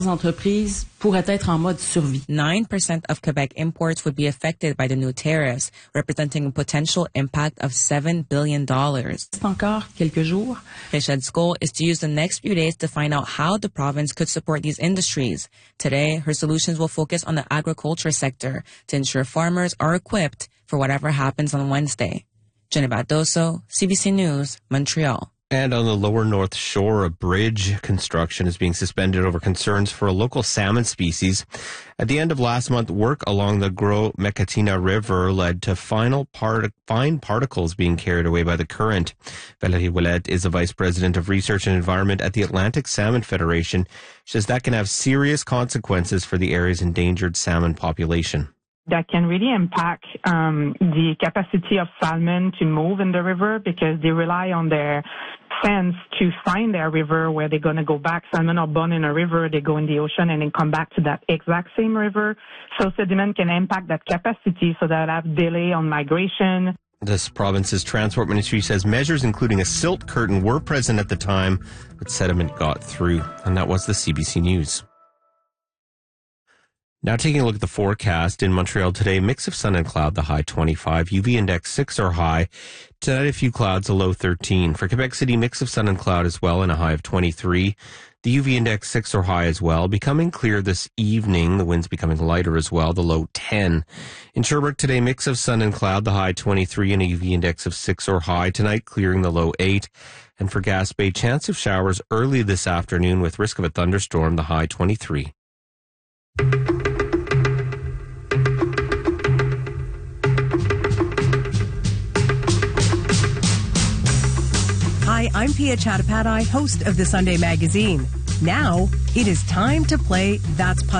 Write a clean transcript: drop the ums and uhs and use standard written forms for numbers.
entreprises pourraient être en mode survie. 9% of Quebec imports would be affected by the new tariffs, representing a potential impact of $7 billion. C'est encore quelques jours. Richard's goal is to use the next few days to find out how the province could support these industries. Today, her solutions will focus on the agriculture sector to ensure farmers are equipped for whatever happens on Wednesday. Genevieve Doso, CBC News, Montreal. And on the lower North Shore, a bridge construction is being suspended over concerns for a local salmon species. At the end of last month, work along the Gros Mécatina River led to fine particles being carried away by the current. Valérie Ouellette is the Vice President of Research and Environment at the Atlantic Salmon Federation. She says that can have serious consequences for the area's endangered salmon population. That can really impact the capacity of salmon to move in the river because they rely on their sense to find their river where they're going to go back. Salmon are born in a river, they go in the ocean and then come back to that exact same river. So sediment can impact that capacity, so that have delay on migration. This province's transport ministry says measures including a silt curtain were present at the time, but sediment got through. And that was the CBC News. Now taking a look at the forecast in Montreal today, mix of sun and cloud, the high 25, UV index 6 or high. Tonight a few clouds, a low 13. For Quebec City, mix of sun and cloud as well and a high of 23. The UV index 6 or high as well. Becoming clear this evening, the wind's becoming lighter as well, the low 10. In Sherbrooke today, mix of sun and cloud, the high 23 and a UV index of 6 or high. Tonight clearing, the low 8. And for Gaspé, chance of showers early this afternoon with risk of a thunderstorm, the high 23. Hi, I'm Pia Chattopadhyay, host of the Sunday Magazine. Now, it is time to play That's